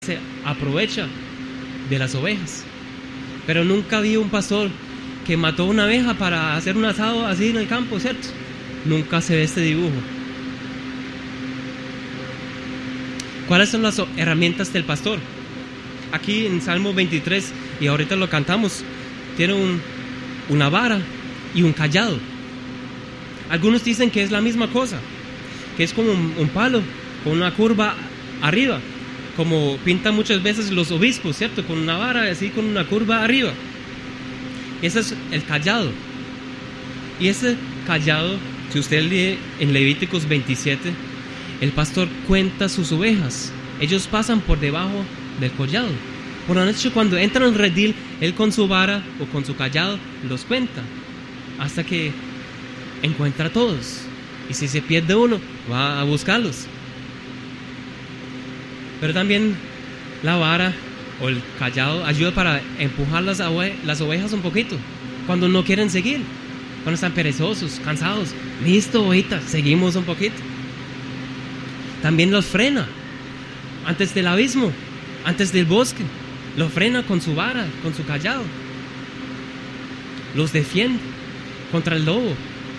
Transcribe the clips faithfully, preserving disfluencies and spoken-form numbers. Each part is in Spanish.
se aprovecha de las ovejas. Pero nunca vi un pastor que mató una oveja para hacer un asado así en el campo, ¿cierto? Nunca se ve este dibujo. ¿Cuáles son las herramientas del pastor? Aquí en Salmo veintitrés, y ahorita lo cantamos, tiene un, una vara y un cayado. Algunos dicen que es la misma cosa, que es como un, un palo con una curva arriba, como pintan muchas veces los obispos, ¿cierto? Con una vara así, con una curva arriba. Ese es el cayado. Y ese cayado, si usted lee en Levíticos veintisiete, el pastor cuenta sus ovejas. Ellos pasan por debajo del collado. Por la noche, cuando entran al redil, él con su vara o con su cayado los cuenta hasta que encuentra a todos. Y si se pierde uno, va a buscarlos. Pero también la vara o el cayado ayuda para empujar las, ove- las ovejas un poquito cuando no quieren seguir, cuando están perezosos, cansados. Listo, ovejitas, seguimos un poquito. También los frena antes del abismo, antes del bosque. Los frena con su vara, con su cayado. Los defiende contra el lobo.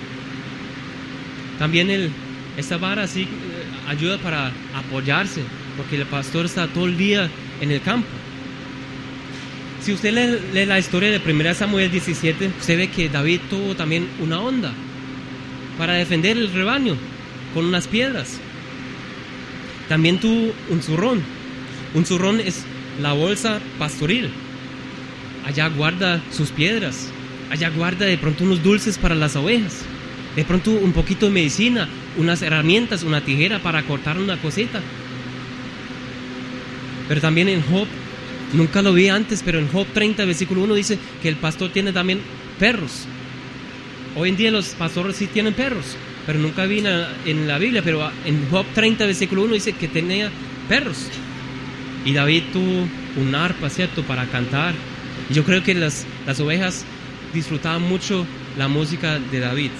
También el, esta vara así eh, ayuda para apoyarse, porque el pastor está todo el día en el campo. Si usted lee, lee la historia de primera Samuel diecisiete, usted ve que David tuvo también una onda para defender el rebaño con unas piedras. También tuvo un zurrón. Un zurrón es la bolsa pastoril. Allá guarda sus piedras. Allá guarda de pronto unos dulces para las ovejas. De pronto un poquito de medicina, unas herramientas, una tijera para cortar una cosita. Pero también en Job, nunca lo vi antes, pero en Job treinta, versículo uno dice que el pastor tiene también perros. Hoy en día los pastores sí tienen perros, pero nunca vi en la Biblia, pero en Job treinta, versículo uno dice que tenía perros. Y David tuvo un arpa, ¿cierto?, para cantar. Y yo creo que las, las ovejas disfrutaban mucho la música de David.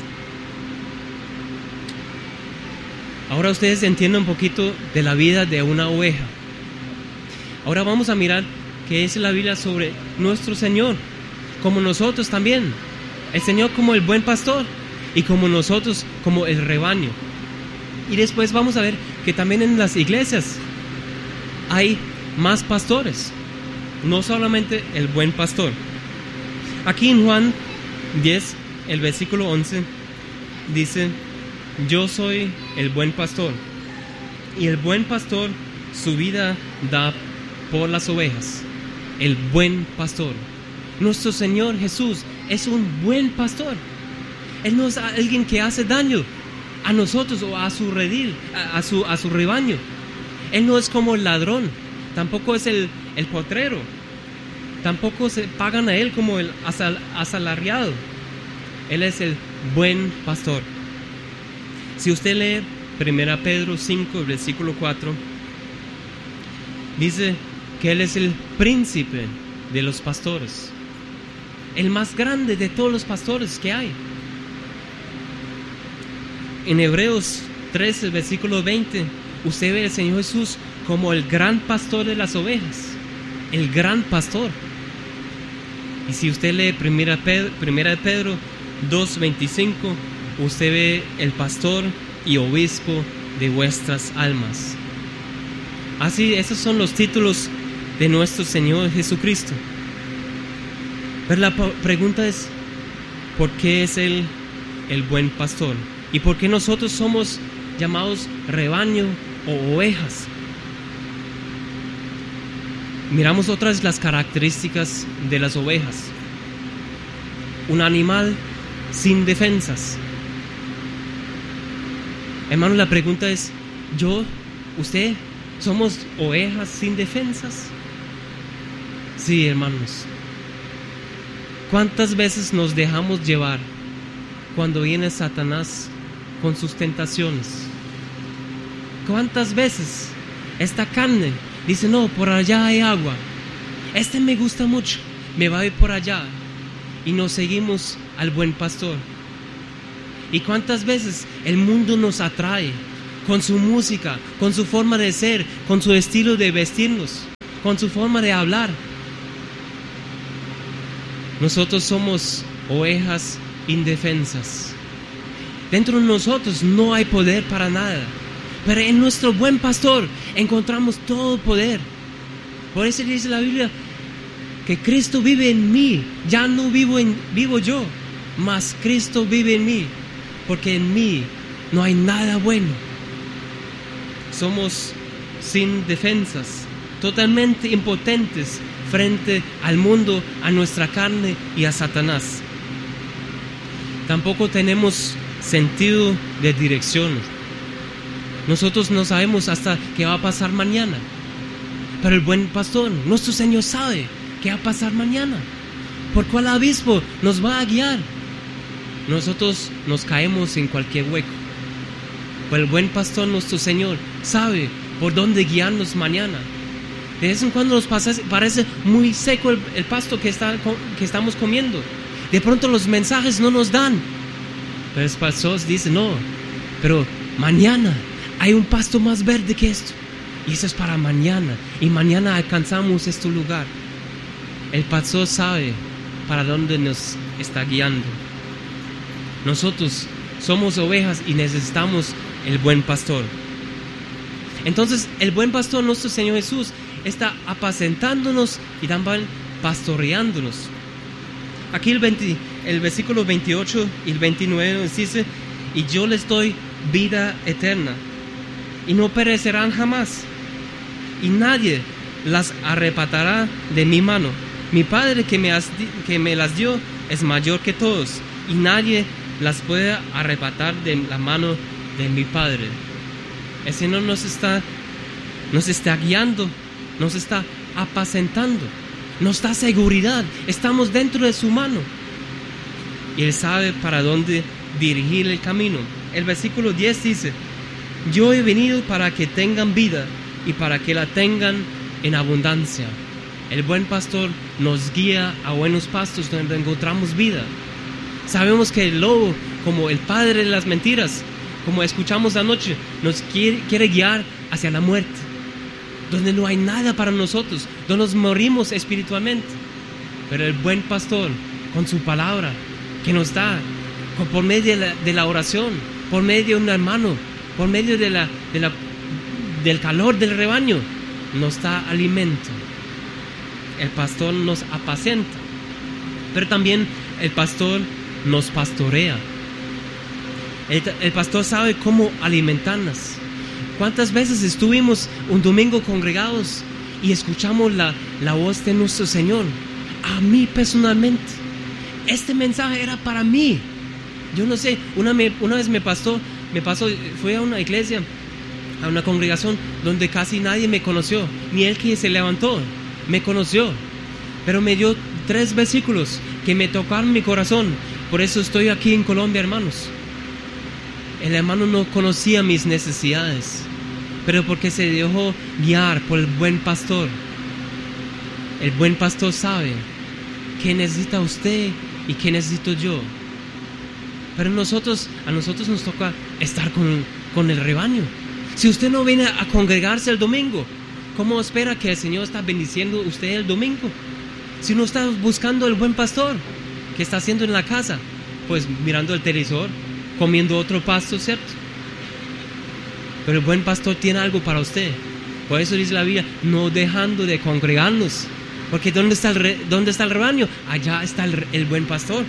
Ahora ustedes entienden un poquito de la vida de una oveja. Ahora vamos a mirar qué es la Biblia sobre nuestro Señor, como nosotros también. El Señor como el buen pastor y como nosotros como el rebaño. Y después vamos a ver que también en las iglesias hay más pastores, no solamente el buen pastor. Aquí en Juan diez, el versículo once, dice: yo soy el buen pastor, y el buen pastor su vida da por las ovejas. El buen pastor. Nuestro Señor Jesús es un buen pastor. Él no es alguien que hace daño a nosotros o a su redil, a, a, su, a su rebaño. Él no es como el ladrón, tampoco es el, el potrero, tampoco se pagan a él como el asal, asalariado. Él es el buen pastor. Si usted lee primera Pedro cinco, versículo cuatro, dice que Él es el príncipe de los pastores, el más grande de todos los pastores que hay. En Hebreos trece, versículo veinte, usted ve al Señor Jesús como el gran pastor de las ovejas, el gran pastor. Y si usted lee primera Pedro, primera Pedro dos, veinticinco, usted ve el pastor y obispo de vuestras almas. Así, esos son los títulos de nuestro Señor Jesucristo. Pero la pregunta es, ¿por qué es Él el buen pastor? ¿Y por qué nosotros somos llamados rebaño o ovejas? Miramos otras las características de las ovejas. Un animal sin defensas. Hermano, la pregunta es, ¿yo, usted, somos ovejas sin defensas? Sí, hermanos. ¿Cuántas veces nos dejamos llevar cuando viene Satanás con sus tentaciones? ¿Cuántas veces esta carne dice, no, por allá hay agua, este me gusta mucho, me va a ir por allá, y nos seguimos al buen pastor? ¿Y cuántas veces el mundo nos atrae con su música, con su forma de ser, con su estilo de vestirnos? con su forma de hablar. Nosotros somos ovejas indefensas. Dentro de nosotros no hay poder para nada, pero en nuestro buen pastor encontramos todo poder. Por eso dice la Biblia que Cristo vive en mí. Ya no vivo, en, vivo yo, mas Cristo vive en mí, porque en mí no hay nada bueno. Somos sin defensas, totalmente impotentes frente al mundo, a nuestra carne y a Satanás. Tampoco tenemos sentido de dirección. Nosotros no sabemos hasta qué va a pasar mañana, pero el buen pastor, nuestro Señor, sabe qué va a pasar mañana, por cuál abismo nos va a guiar. Nosotros nos caemos en cualquier hueco, pero el buen pastor, nuestro Señor, sabe por dónde guiarnos mañana. De vez en cuando nos pasa, parece muy seco el, el pasto que, está, que estamos comiendo. De pronto los mensajes no nos dan, pero el pastor dice: no, pero mañana hay un pasto más verde que esto, y eso es para mañana, y mañana alcanzamos este lugar. El pastor sabe para dónde nos está guiando. Nosotros somos ovejas y necesitamos el buen pastor. Entonces el buen pastor, nuestro Señor Jesús, está apacentándonos y también pastoreándonos. Aquí el, veinte, el versículo veintiocho y el veintinueve nos dice: y yo les doy vida eterna, y no perecerán jamás, y nadie las arrebatará de mi mano. Mi Padre que me, has, que me las dio es mayor que todos, y nadie las puede arrebatar de la mano de mi Padre. El Señor nos está, nos está guiando, nos está apacentando, nos da seguridad. Estamos dentro de su mano y Él sabe para dónde dirigir el camino. El versículo diez dice: yo he venido para que tengan vida y para que la tengan en abundancia. El buen pastor nos guía a buenos pastos donde encontramos vida. Sabemos que el lobo, como el padre de las mentiras, como escuchamos anoche, nos quiere, quiere guiar hacia la muerte, donde no hay nada para nosotros, donde nos morimos espiritualmente. Pero el buen pastor, con su palabra que nos da, por medio de la, de la oración, por medio de un hermano, por medio de la, de la, del calor del rebaño, nos da alimento. El pastor nos apacenta, pero también el pastor nos pastorea. El, el pastor sabe cómo alimentarnos. ¿Cuántas veces estuvimos un domingo congregados y escuchamos la, la voz de nuestro Señor? A mí personalmente, este mensaje era para mí. Yo no sé, una, me, una vez me pasó, me pasó, fui a una iglesia, a una congregación donde casi nadie me conoció, ni el que se levantó me conoció, pero me dio tres versículos que me tocaron mi corazón. Por eso estoy aquí en Colombia, hermanos. El hermano no conocía mis necesidades, pero porque se dejó guiar por el buen pastor. El buen pastor sabe qué necesita usted y qué necesito yo. Pero nosotros, a nosotros nos toca estar con, con el rebaño. Si usted no viene a congregarse el domingo, ¿cómo espera que el Señor está bendiciendo a usted el domingo? Si no está buscando el buen pastor, ¿qué está haciendo en la casa? Pues mirando el televisor, comiendo otro pasto, ¿cierto? Pero el buen pastor tiene algo para usted. Por eso dice la Biblia: no dejando de congregarnos. Porque ¿dónde está el, re, ¿dónde está el rebaño? Allá está el, el buen pastor.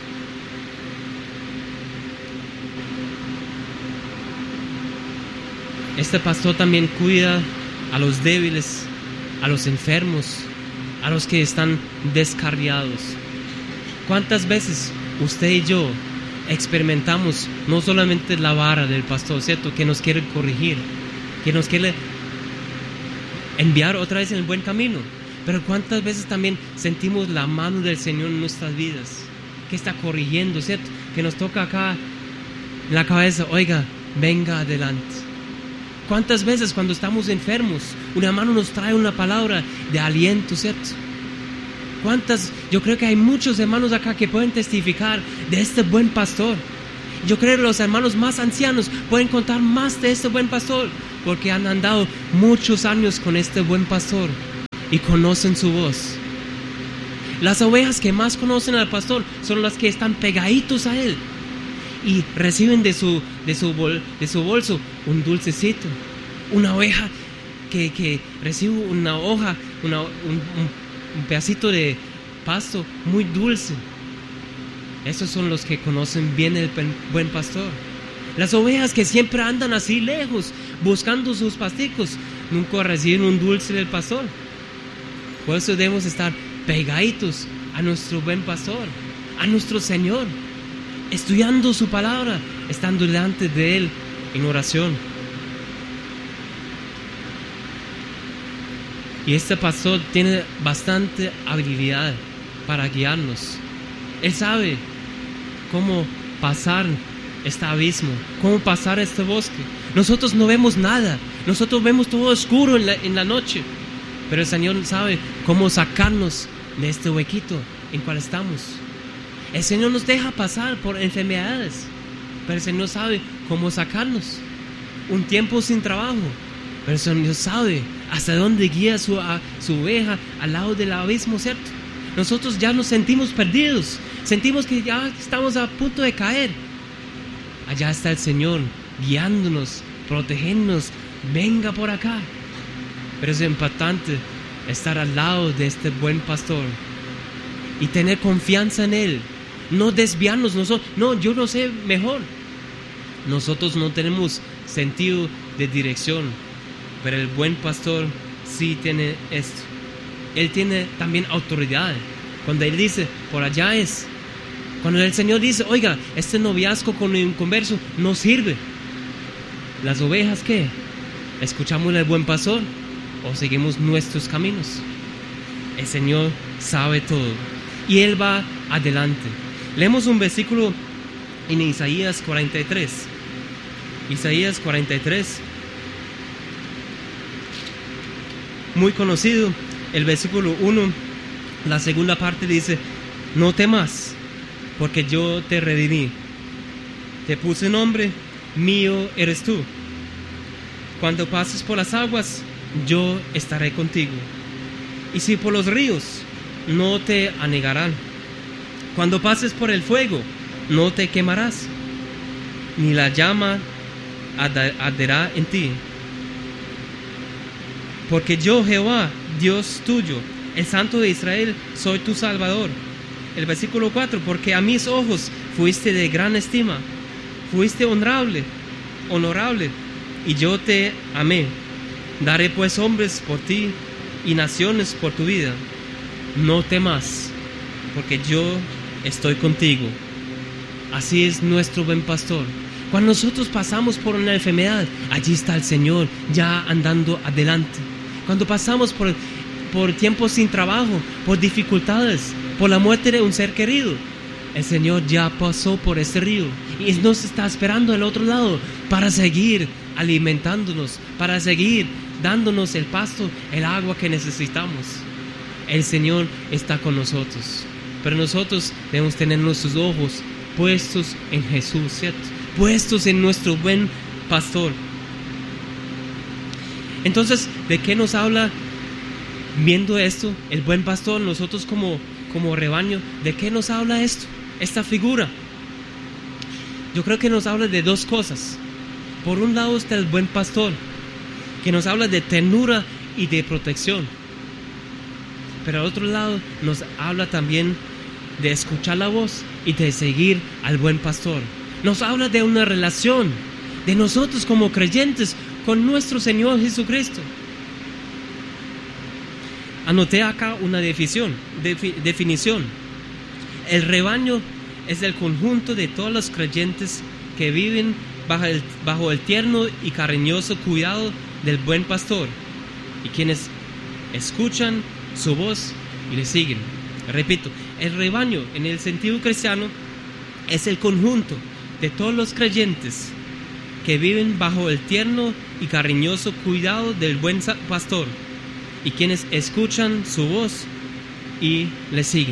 Este pastor también cuida a los débiles, a los enfermos, a los que están descarriados. ¿Cuántas veces usted y yo experimentamos no solamente la vara del pastor, ¿cierto?, que nos quiere corregir, que nos quiere enviar otra vez en el buen camino, pero cuántas veces también sentimos la mano del Señor en nuestras vidas, que está corrigiendo, ¿cierto?, que nos toca acá en la cabeza: oiga, venga adelante. ¿Cuántas veces cuando estamos enfermos, un hermano nos trae una palabra de aliento, ¿cierto? ¿Cuántas? Yo creo que hay muchos hermanos acá que pueden testificar de este buen pastor. Yo creo que los hermanos más ancianos pueden contar más de este buen pastor, porque han andado muchos años con este buen pastor. y conocen su voz. Las ovejas que más conocen al pastor son las que están pegaditos a él y reciben de su, de su, bol, de su bolso un dulcecito. Una oveja que, que recibe una hoja, una, un, un, un pedacito de pasto muy dulce. Esos son los que conocen bien el buen pastor. Las ovejas que siempre andan así lejos buscando sus pasticos nunca reciben un dulce del pastor. Por eso debemos estar pegaditos a nuestro buen pastor, a nuestro Señor, estudiando su palabra, estando delante de Él en oración. Y este pastor tiene bastante habilidad para guiarnos. Él sabe cómo pasar este abismo, cómo pasar este bosque. Nosotros no vemos nada, nosotros vemos todo oscuro en la, en la noche, pero el Señor sabe cómo sacarnos de este huequito en cual estamos. El Señor nos deja pasar por enfermedades, pero el Señor sabe cómo sacarnos. Un tiempo sin trabajo, pero el Señor sabe hasta dónde guía su, a, su oveja al lado del abismo, ¿cierto? Nosotros ya nos sentimos perdidos, sentimos que ya estamos a punto de caer. Allá está el Señor guiándonos, protegiéndonos. Venga por acá. Pero es importante estar al lado de este buen pastor y tener confianza en Él. No desviarnos nosotros. No, yo no sé mejor. Nosotros no tenemos sentido de dirección, pero el buen pastor sí tiene esto. Él tiene también autoridad. Cuando Él dice, por allá es. Cuando el Señor dice, oiga, este noviazgo con un inconverso no sirve. ¿Las ovejas qué? ¿Escuchamos al buen pastor o seguimos nuestros caminos? El Señor sabe todo y Él va adelante. Leemos un versículo en Isaías cuarenta y tres. Isaías cuarenta y tres. Muy conocido. El versículo uno, la segunda parte dice, no temas, porque yo te redimí. Te puse nombre, mío eres tú. Cuando pases por las aguas, yo estaré contigo. Y si por los ríos, no te anegarán. Cuando pases por el fuego, no te quemarás, ni la llama arderá en ti. Porque yo, Jehová, Dios tuyo, el Santo de Israel, soy tu Salvador. El versículo cuatro, porque a mis ojos fuiste de gran estima, fuiste honorable, honorable, y yo te amé. Daré pues hombres por ti y naciones por tu vida. No temas, porque yo estoy contigo. Así es nuestro buen pastor. Cuando nosotros pasamos por una enfermedad, allí está el Señor ya andando adelante. Cuando pasamos por, por tiempos sin trabajo, por dificultades, por la muerte de un ser querido, el Señor ya pasó por este río y nos está esperando al otro lado para seguir alimentándonos, para seguir dándonos el pasto, el agua que necesitamos. El Señor está con nosotros, pero nosotros debemos tener nuestros ojos puestos en Jesús, ¿cierto? Puestos en nuestro buen pastor. Entonces, ¿de qué nos habla viendo esto? El buen pastor, nosotros como, como rebaño, ¿de qué nos habla esto? Esta figura. Yo creo que nos habla de dos cosas. Por un lado está el buen pastor, que nos habla de ternura y de protección. Pero al otro lado nos habla también de escuchar la voz y de seguir al buen pastor. Nos habla de una relación de nosotros como creyentes con nuestro Señor Jesucristo. Anoté acá una definición, defi, definición. El rebaño es el conjunto de todos los creyentes que viven bajo el, bajo el tierno y cariñoso cuidado del buen pastor y quienes escuchan su voz y le siguen. Repito, el rebaño en el sentido cristiano es el conjunto de todos los creyentes que viven bajo el tierno y cariñoso cuidado del buen pastor y quienes escuchan su voz y le siguen.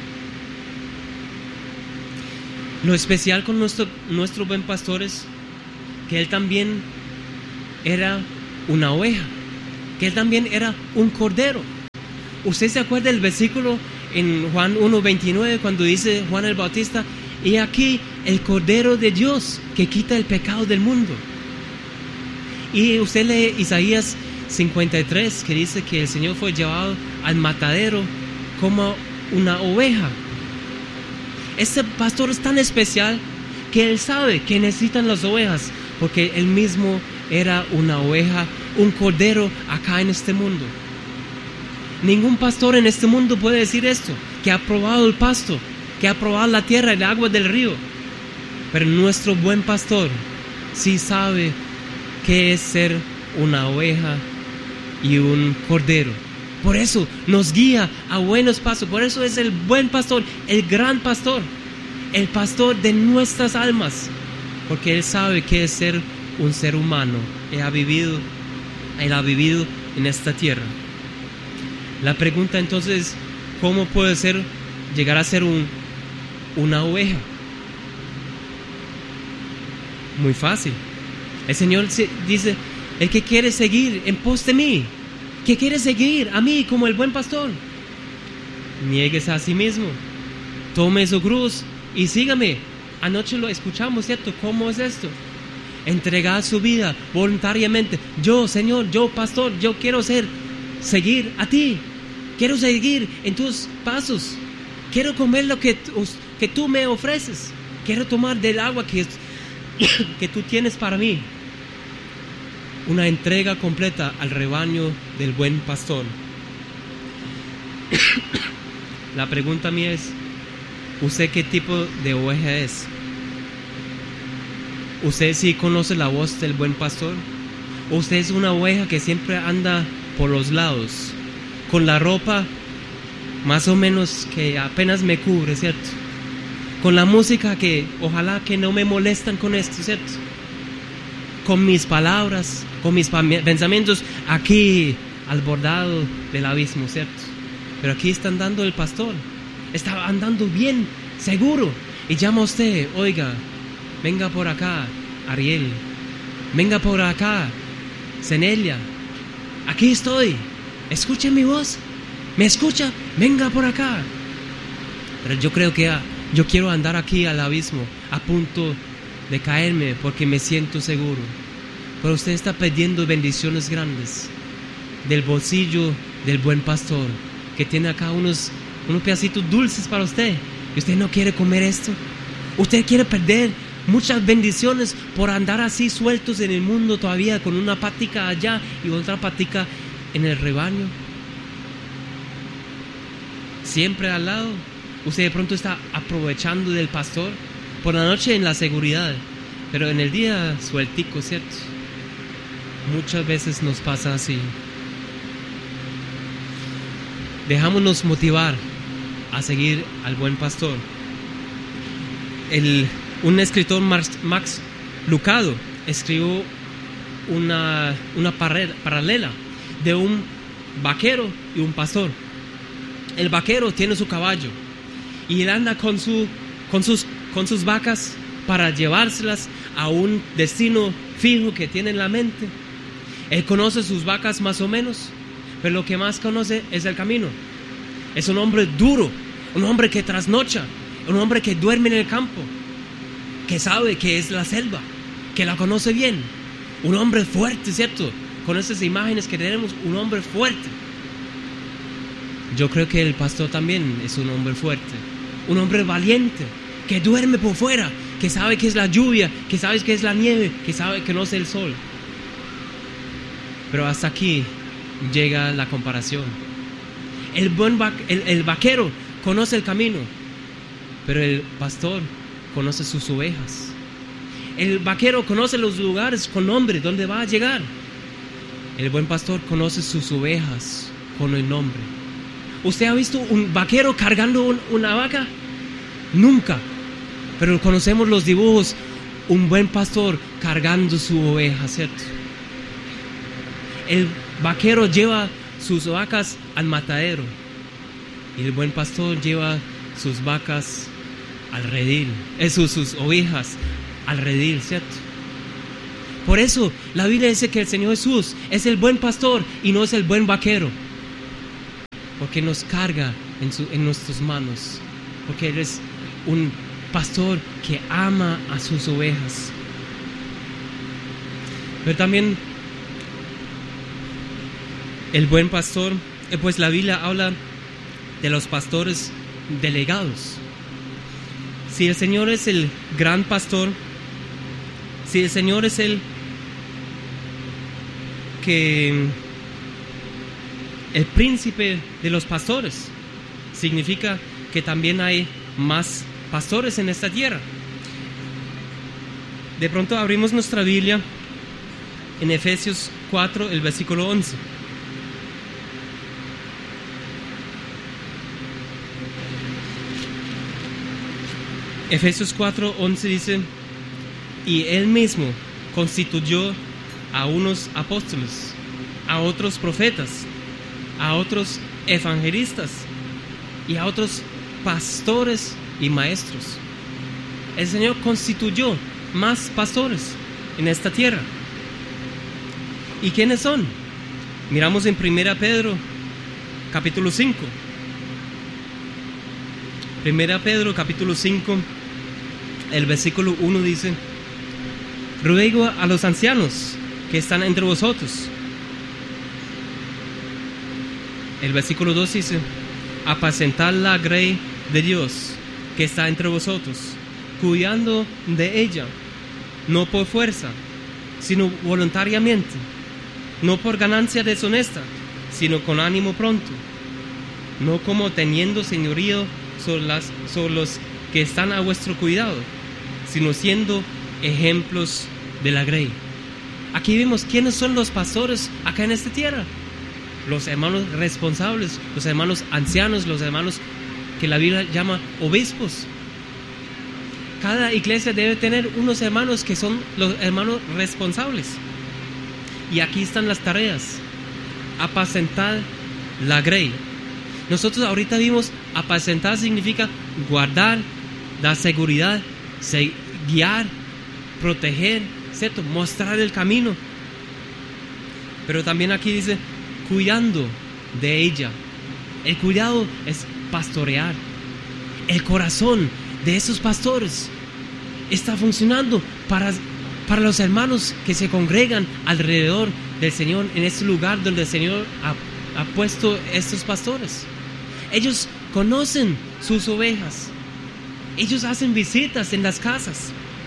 Lo especial con nuestro, nuestro buen pastor es que él también era una oveja, que él también era un cordero. ¿Usted se acuerda del versículo en Juan uno veintinueve cuando dice Juan el Bautista: y aquí el Cordero de Dios que quita el pecado del mundo? Y usted lee Isaías cincuenta y tres, que dice que el Señor fue llevado al matadero como una oveja. Este pastor es tan especial que él sabe que necesitan las ovejas, porque él mismo era una oveja, un cordero acá en este mundo. Ningún pastor en este mundo puede decir esto, que ha probado el pasto, que ha probado la tierra, el agua del río. Pero nuestro buen pastor sí sabe qué es ser una oveja y un cordero. Por eso nos guía a buenos pasos. Por eso es el buen pastor, el gran pastor, el pastor de nuestras almas, porque él sabe qué es ser un ser humano. Él ha vivido, él ha vivido en esta tierra. La pregunta entonces es: ¿cómo puede ser llegar a ser un, una oveja? Muy fácil. El Señor dice: el que quiere seguir en pos de mí, que quiere seguir a mí como el buen pastor, niéguese a sí mismo, tome su cruz y sígame. Anoche lo escuchamos, ¿cierto? ¿Cómo es esto? Entregar su vida voluntariamente. Yo, Señor, yo, pastor, yo quiero ser, seguir a ti. Quiero seguir en tus pasos. Quiero comer lo que, que tú me ofreces. Quiero tomar del agua que, que tú tienes para mí. Una entrega completa al rebaño del buen pastor. La pregunta mía es: ¿usted qué tipo de oveja es? ¿Usted sí conoce la voz del buen pastor? ¿O usted es una oveja que siempre anda por los lados, con la ropa más o menos que apenas me cubre, ¿cierto? Con la música que ojalá que no me molestan con esto, ¿cierto? Con mis palabras, con mis pensamientos aquí al bordado del abismo, ¿cierto? Pero aquí está andando el pastor, está andando bien, seguro, y llama a usted: oiga, venga por acá, Ariel, venga por acá, Zenelia, aquí estoy, escuche mi voz, ¿me escucha? Venga por acá. Pero yo creo que yo quiero andar aquí al abismo, a punto de caerme porque me siento seguro. Pero usted está pidiendo bendiciones grandes del bolsillo del buen pastor, que tiene acá unos, unos pedacitos dulces para usted, y usted no quiere comer esto. Usted quiere perder muchas bendiciones por andar así sueltos en el mundo todavía, con una patica allá y otra patica en el rebaño, siempre al lado. Usted de pronto está aprovechando del pastor por la noche en la seguridad, pero en el día sueltico, ¿cierto? Muchas veces nos pasa así. Dejámonos motivar a seguir al buen pastor. El, un escritor, Max Lucado, escribió una, una paralela de un vaquero y un pastor. El vaquero tiene su caballo y él anda con, su, con, sus, con sus vacas para llevárselas a un destino fijo que tiene en la mente. Él conoce sus vacas más o menos, pero lo que más conoce es el camino. Es un hombre duro, un hombre que trasnocha, un hombre que duerme en el campo, que sabe que es la selva, que la conoce bien. Un hombre fuerte, ¿cierto? Con esas imágenes que tenemos, un hombre fuerte. Yo creo que el pastor también es un hombre fuerte, un hombre valiente, que duerme por fuera, que sabe que es la lluvia, que sabe que es la nieve, que sabe que no es el sol. Pero hasta aquí llega la comparación. El, buen va- el, el vaquero conoce el camino, pero el pastor conoce sus ovejas. El vaquero conoce los lugares con nombre, donde va a llegar. El buen pastor conoce sus ovejas con el nombre. ¿Usted ha visto un vaquero cargando un, una vaca? Nunca. Pero conocemos los dibujos, un buen pastor cargando su oveja, ¿cierto? El vaquero lleva sus vacas al matadero y el buen pastor lleva sus vacas al redil, eh, sus, sus ovejas al redil, ¿cierto? Por eso la Biblia dice que el Señor Jesús es el buen pastor y no es el buen vaquero. porque nos carga en, su, en nuestras manos, porque Él es un pastor que ama a sus ovejas. Pero también el buen pastor, pues la Biblia habla de los pastores delegados. Si el Señor es el gran pastor, si el Señor es el que el príncipe de los pastores, significa que también hay más pastores en esta tierra. De pronto abrimos nuestra Biblia en Efesios cuatro, el versículo once. Efesios cuatro, once dice: y Él mismo constituyó a unos apóstoles, a otros profetas, a otros evangelistas y a otros pastores y maestros. El Señor constituyó más pastores en esta tierra. ¿Y quiénes son? Miramos en Primera Pedro capítulo cinco. Primera Pedro capítulo cinco, el versículo uno dice: ruego a los ancianos que están entre vosotros. El versículo dos dice: apacentad la grey de Dios que está entre vosotros, cuidando de ella, no por fuerza, sino voluntariamente, no por ganancia deshonesta, sino con ánimo pronto, no como teniendo señorío sobre, las, sobre los que están a vuestro cuidado, sino siendo ejemplos de la grey. Aquí vemos quiénes son los pastores acá en esta tierra. Los hermanos responsables, los hermanos ancianos, los hermanos que la Biblia llama obispos. Cada iglesia debe tener unos hermanos que son los hermanos responsables. Y aquí están las tareas: apacentar la grey. Nosotros ahorita vimos apacentar significa guardar, dar seguridad, guiar, proteger, ¿cierto? Mostrar el camino. Pero también aquí dice cuidando de ella. El cuidado es pastorear. El corazón de esos pastores está funcionando para, para los hermanos que se congregan alrededor del Señor en este lugar donde el Señor ha, ha puesto estos pastores. Ellos conocen sus ovejas. Ellos hacen visitas en las casas.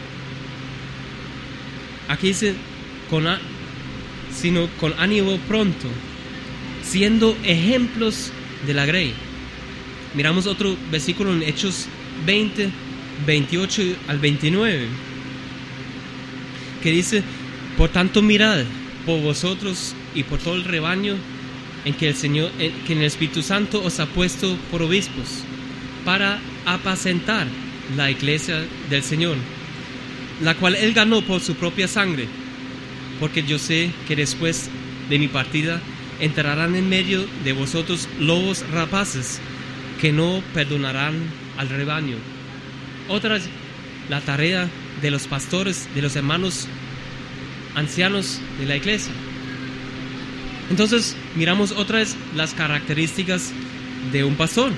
Aquí dice con a, sino con ánimo pronto, siendo ejemplos de la grey. Miramos otro versículo en Hechos veinte, veintiocho al veintinueve, que dice: por tanto mirad por vosotros y por todo el rebaño en que el Señor, en que el Espíritu Santo os ha puesto por obispos, para apacentar la iglesia del Señor, la cual Él ganó por su propia sangre, porque yo sé que después de mi partida entrarán en medio de vosotros lobos rapaces que no perdonarán al rebaño. Otra es la tarea de los pastores, de los hermanos ancianos de la iglesia. Entonces miramos otra vez las características de un pastor.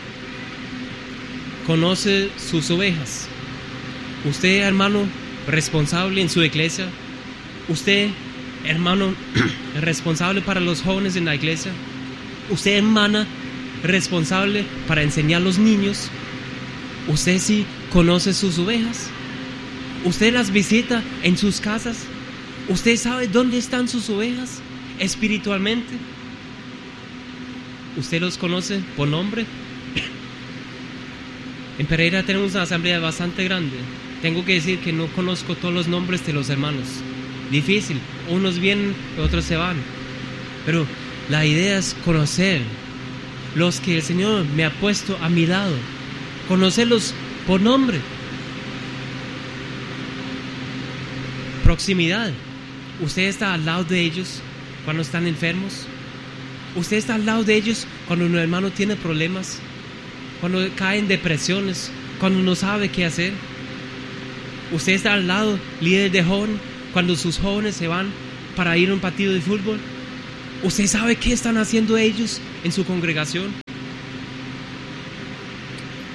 Conoce sus ovejas. Usted, hermano responsable en su iglesia, usted, hermano responsable para los jóvenes en la iglesia, usted, hermana responsable para enseñar a los niños, usted sí conoce sus ovejas. Usted las visita en sus casas. Usted sabe dónde están sus ovejas espiritualmente. Usted los conoce por nombre. En Pereira tenemos una asamblea bastante grande. Tengo que decir que no conozco todos los nombres de los hermanos. Difícil, unos vienen, otros se van. Pero la idea es conocer los que el Señor me ha puesto a mi lado, conocerlos por nombre. Proximidad. Usted está al lado de ellos cuando están enfermos. Usted está al lado de ellos cuando un hermano tiene problemas, cuando cae en depresiones, cuando no sabe qué hacer. Usted está al lado, líder de joven, cuando sus jóvenes se van para ir a un partido de fútbol. Usted sabe qué están haciendo ellos en su congregación.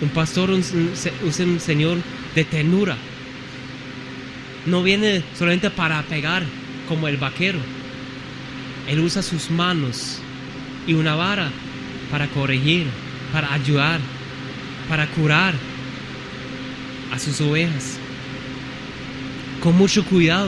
Un pastor es un, un señor de ternura. No viene solamente para pegar como el vaquero. Él usa sus manos y una vara para corregir, para ayudar, para curar a sus ovejas. Con mucho cuidado.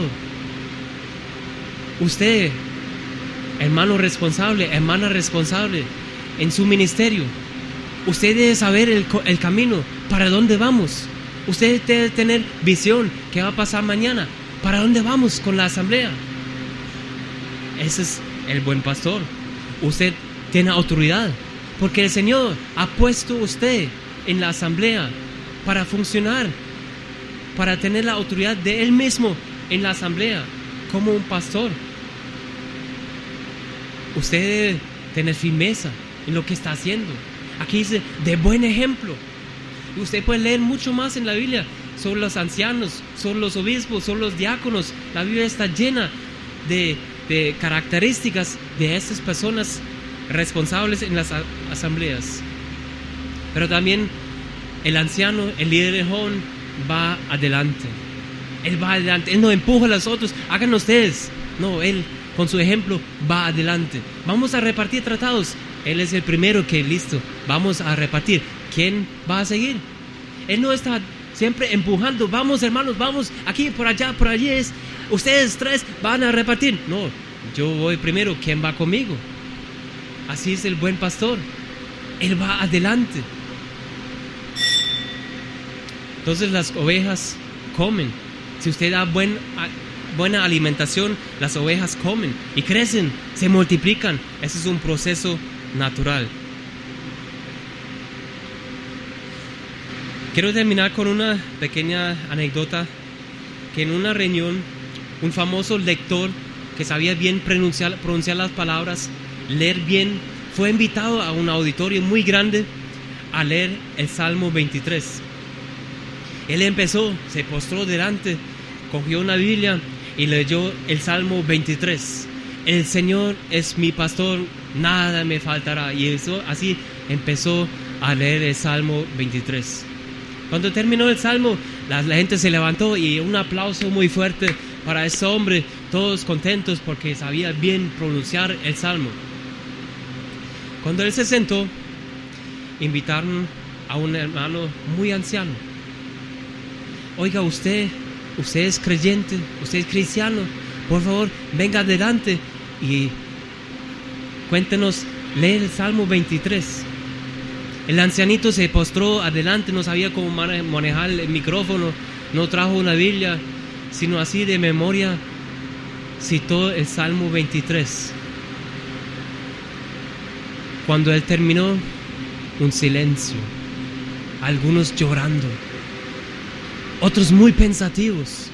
Usted, hermano responsable, hermana responsable en su ministerio, usted debe saber el, el camino, para dónde vamos. Usted debe tener visión, qué va a pasar mañana, para dónde vamos con la asamblea. Ese es el buen pastor. Usted tiene autoridad, porque el Señor ha puesto a usted en la asamblea para funcionar, para tener la autoridad de Él mismo en la asamblea, como un pastor. Usted debe tener firmeza en lo que está haciendo. Aquí dice, de buen ejemplo. Usted puede leer mucho más en la Biblia sobre los ancianos, sobre los obispos, sobre los diáconos. La Biblia está llena de, de características de estas personas responsables en las asambleas. Pero también el anciano, el líder joven, va adelante. Él va adelante. Él no empuja a los otros. Hagan ustedes. No, él con su ejemplo va adelante. Vamos a repartir tratados. Él es el primero que, listo, vamos a repartir. ¿Quién va a seguir? Él no está siempre empujando. Vamos, hermanos, vamos aquí, por allá, por allí es. Ustedes tres van a repartir. No, yo voy primero. ¿Quién va conmigo? Así es el buen pastor. Él va adelante. Entonces las ovejas comen. Si usted da buen, buena alimentación, las ovejas comen y crecen, se multiplican. Ese es un proceso natural. Quiero terminar con una pequeña anécdota, que en una reunión un famoso lector que sabía bien pronunciar, pronunciar las palabras, leer bien, fue invitado a un auditorio muy grande a leer el Salmo veintitrés. Él empezó, se postró delante, cogió una Biblia y leyó el Salmo veintitrés. El Señor es mi pastor, nada me faltará. Y eso, así empezó a leer el Salmo veintitrés. Cuando terminó el Salmo, la, la gente se levantó y un aplauso muy fuerte para ese hombre, todos contentos porque sabía bien pronunciar el Salmo. Cuando él se sentó, invitaron a un hermano muy anciano. Oiga, usted, usted es creyente, usted es cristiano, por favor, venga adelante y cuéntenos, lee el Salmo veintitrés. El ancianito se postró adelante, no sabía cómo manejar el micrófono, no trajo una Biblia, sino así de memoria citó el Salmo veintitrés. Cuando él terminó, un silencio, algunos llorando, otros muy pensativos.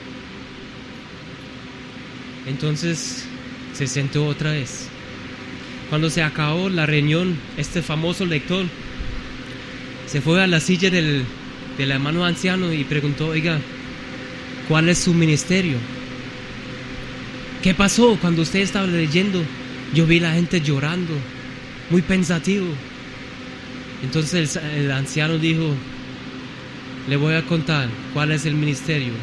Entonces se sentó otra vez. Cuando se acabó la reunión, este famoso lector se fue a la silla del, del hermano anciano y preguntó, oiga, ¿cuál es su ministerio? ¿Qué pasó cuando usted estaba leyendo? Yo vi la gente llorando, muy pensativo. Entonces el, el anciano dijo, le voy a contar cuál es el ministerio.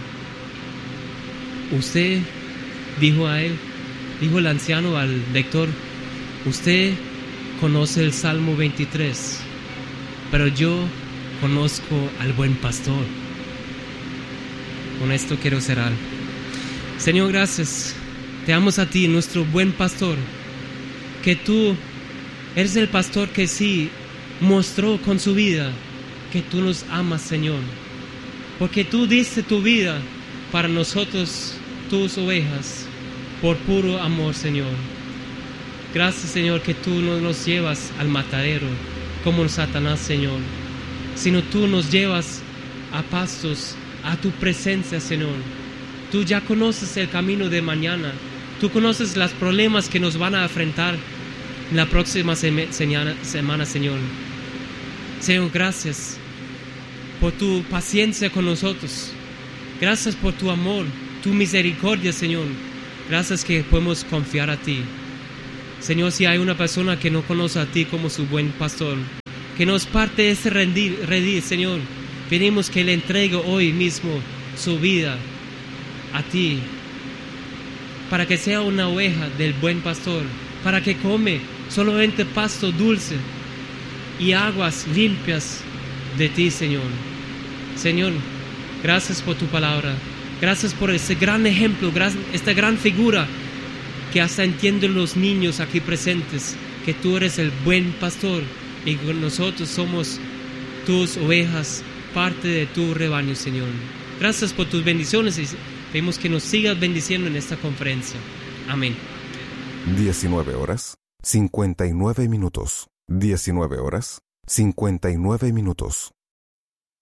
Usted, dijo a él, dijo el anciano al lector, usted conoce el Salmo veintitrés, pero yo conozco al buen pastor. Con esto quiero cerrar. Señor, gracias. Te damos a ti, nuestro buen pastor, que tú eres el pastor que sí mostró con su vida que tú nos amas, Señor, porque tú diste tu vida para nosotros, tus ovejas, por puro amor, Señor. Gracias, Señor, que tú no nos llevas al matadero como un Satanás, Señor, sino tú nos llevas a pastos, a tu presencia, Señor. Tú ya conoces el camino de mañana, tú conoces los problemas que nos van a enfrentar en la próxima semana, Señor. Señor, gracias por tu paciencia con nosotros. Gracias por tu amor, tu misericordia, Señor. Gracias que podemos confiar a ti. Señor, si hay una persona que no conoce a ti como su buen pastor, que no es parte de ese rendir, redil, Señor. Pedimos que le entregue hoy mismo su vida a ti, para que sea una oveja del buen pastor, para que come solamente pasto dulce y aguas limpias de ti, Señor. Señor, gracias por tu palabra. Gracias por ese gran ejemplo, esta gran figura que hasta entienden los niños aquí presentes, que tú eres el buen pastor y que nosotros somos tus ovejas, parte de tu rebaño, Señor. Gracias por tus bendiciones y pedimos que nos sigas bendiciendo en esta conferencia. Amén. diecinueve horas, cincuenta y nueve minutos. diecinueve horas, cincuenta y nueve minutos.